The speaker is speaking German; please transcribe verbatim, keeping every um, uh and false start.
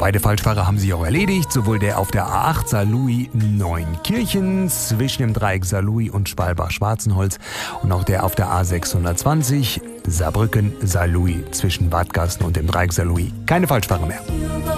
beide Falschfahrer haben sich auch erledigt. Sowohl der auf der A acht Saarlouis-Neunkirchen zwischen dem Dreieck Saarlouis und Schwalbach-Schwarzenholz und auch der auf der A sechshundertzwanzig Saarbrücken-Saarlouis zwischen Wadgassen und dem Dreieck Saarlouis. Keine Falschfahrer mehr.